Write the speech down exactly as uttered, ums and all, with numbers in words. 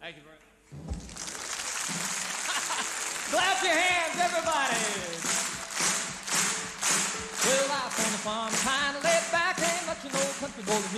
Thank you very much. Clap your hands, everybody. Well, life on the farm, kind of laid back, ain't much an old country boy to me.